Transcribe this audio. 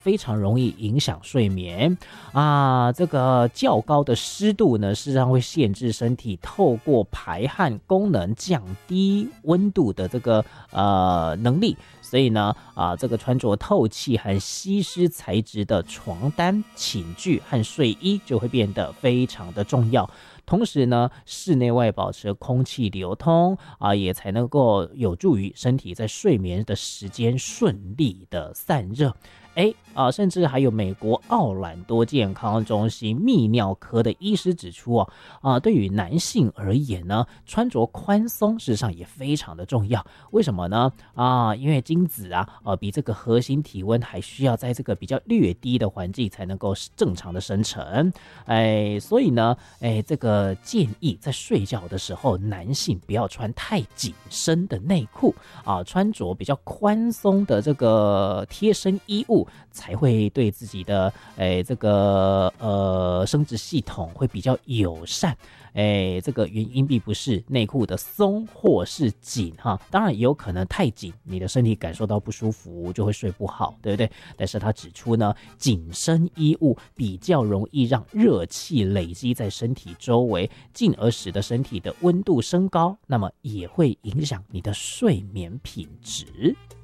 非常容易影响睡眠啊。这个较高的湿度呢，事实上会限制身体透过排汗功能降低温度的这个能力。所以呢，这个穿着透气和吸湿材质的床单、寝具和睡衣就会变得非常的重要。同时呢，室内外保持空气流通也才能够有助于身体在睡眠的时间顺利的散热。甚至还有美国奥兰多健康中心泌尿科的医师指出对于男性而言呢，穿着宽松事实上也非常的重要。为什么呢？因为精子比这个核心体温还需要在这个比较略低的环境才能够正常的生成。所以呢，这个建议在睡觉的时候，男性不要穿太紧身的内裤穿着比较宽松的这个贴身衣物，才会对自己的这个生殖系统会比较友善。这个原因并不是内裤的松或是紧当然也有可能太紧，你的身体感受到不舒服，就会睡不好，对不对？但是他指出呢，紧身衣物比较容易让热气累积在身体周围，进而使得身体的温度升高，那么也会影响你的睡眠品质。